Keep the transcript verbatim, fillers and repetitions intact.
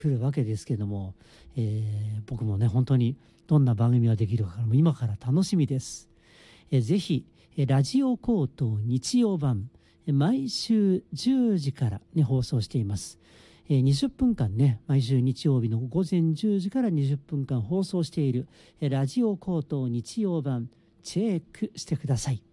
くるわけですけども、えー僕もね、本当にどんな番組ができるかも今から楽しみです。えーぜひ、えーラジオコート日曜版、えー毎週じゅうじからね、放送しています。えーにじゅっぷんかんね、毎週日曜日の午前じゅうじからにじゅっぷんかん放送している、えーラジオコート日曜版、チェックしてください。